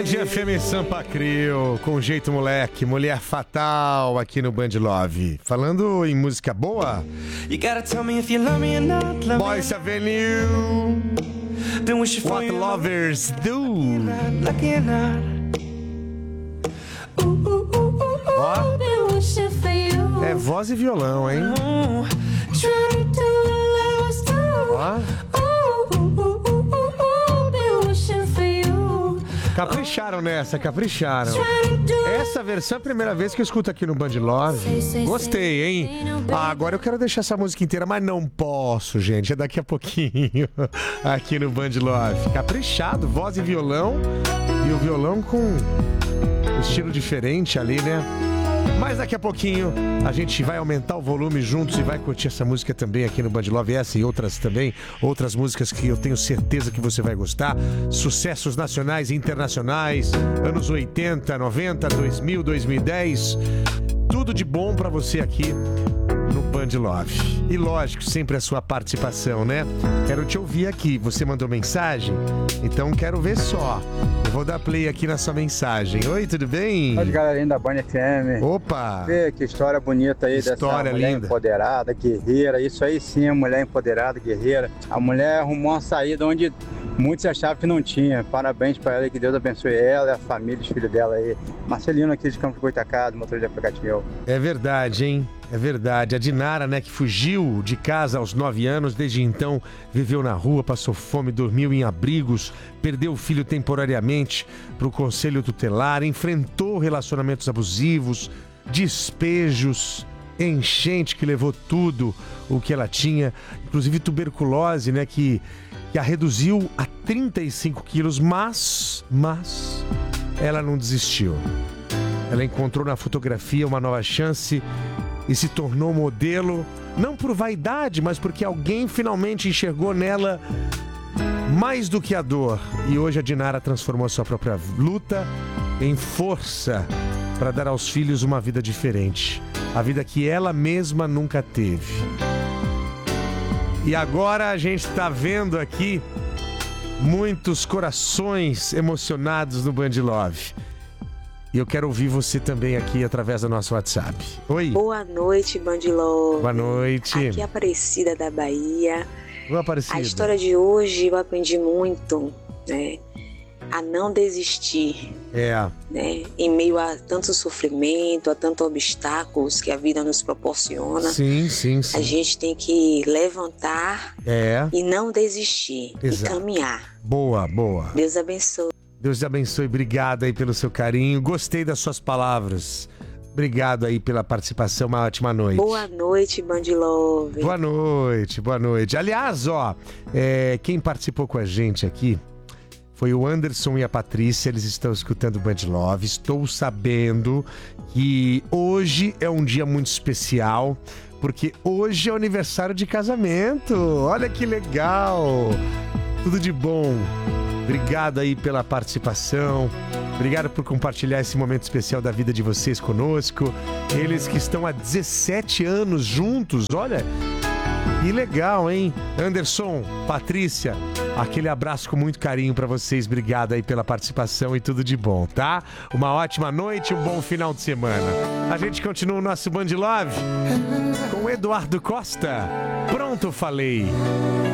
Band FM Sampa Crio, com jeito moleque, Mulher Fatal aqui no Band Love. Falando em música boa, Boys Avenue, What Lovers Do. Ó, é voz e violão, hein? Ó. Capricharam nessa, capricharam. Essa versão é a primeira vez que eu escuto aqui no Band Love. Gostei, hein? Agora eu quero deixar essa música inteira, mas não posso, gente. É daqui a pouquinho aqui no Band Love. Caprichado, voz e violão. E o violão com um estilo diferente ali, né? Mas daqui a pouquinho a gente vai aumentar o volume juntos e vai curtir essa música também aqui no Band Love. Essa e outras também, outras músicas que eu tenho certeza que você vai gostar. Sucessos nacionais e internacionais, anos 80, 90, 2000, 2010. Tudo de bom pra você aqui no Band Love. E lógico, sempre a sua participação, né? Quero te ouvir aqui. Você mandou mensagem? Então quero ver só. Eu vou dar play aqui na sua mensagem. Oi, tudo bem? Oi, galerinha da Band FM. Opa! Vê que história bonita aí história dessa mulher linda. Empoderada, guerreira. Isso aí sim é mulher empoderada, guerreira. A mulher arrumou uma saída onde muitos achavam que não tinha. Parabéns pra ela, que Deus abençoe ela e a família, os filhos dela aí. Marcelino aqui de Campo de Goitacazes, motorista de aplicativo. É verdade, hein? É verdade. A Dinara, né, que fugiu de casa aos 9 anos, desde então viveu na rua, passou fome, dormiu em abrigos, perdeu o filho temporariamente para o conselho tutelar, enfrentou relacionamentos abusivos, despejos, enchente que levou tudo o que ela tinha, inclusive tuberculose, né, que a reduziu a 35 quilos, mas ela não desistiu. Ela encontrou na fotografia uma nova chance e se tornou modelo, não por vaidade, mas porque alguém finalmente enxergou nela mais do que a dor. E hoje a Dinara transformou a sua própria luta em força para dar aos filhos uma vida diferente. A vida que ela mesma nunca teve. E agora a gente está vendo aqui muitos corações emocionados no Band Love. E eu quero ouvir você também aqui através do nosso WhatsApp. Oi. Boa noite, Band Love. Boa noite. Aqui é a Aparecida da Bahia. Boa, Aparecida. A história de hoje eu aprendi muito, né? A não desistir. Né? Em meio a tanto sofrimento, a tantos obstáculos que a vida nos proporciona. Sim. A gente tem que levantar e não desistir. Exato. E caminhar. Boa. Deus abençoe. Deus te abençoe, obrigado aí pelo seu carinho, gostei das suas palavras. Obrigado aí pela participação, uma ótima noite. Boa noite, Band Love. Boa noite. Aliás, quem participou com a gente aqui foi o Anderson e a Patrícia, eles estão escutando o Band Love. Estou sabendo que hoje é um dia muito especial, porque hoje é o aniversário de casamento. Olha que legal, tudo de bom. Obrigado aí pela participação, obrigado por compartilhar esse momento especial da vida de vocês conosco. Eles que estão há 17 anos juntos, olha, que legal, hein? Anderson, Patrícia, aquele abraço com muito carinho pra vocês, obrigado aí pela participação e tudo de bom, tá? Uma ótima noite, um bom final de semana. A gente continua o nosso Band Love com o Eduardo Costa. Pronto, falei.